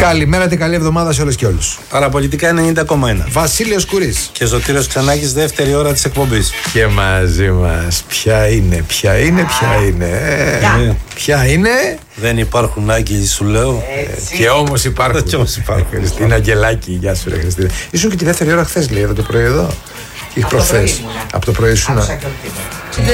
Καλημέρα και καλή εβδομάδα σε όλες και όλους. Παραπολιτικά 90,1. Βασίλειος Κουρής Και Σωτήρος Ξανάκης, δεύτερη ώρα της εκπομπής. και μαζί μας. Ποια είναι. Ποια είναι. Δεν υπάρχουν άγγελοι, σου λέω. Και όμως υπάρχουν. Και όμως υπάρχουν. Χριστίνα Αγγελάκη, γεια σου ρε Χριστίνα. Ήσουν και τη δεύτερη ώρα χθες, λέει, εδώ το πρωί εδώ. Ή προχθές. Από το πρωί ήσουν.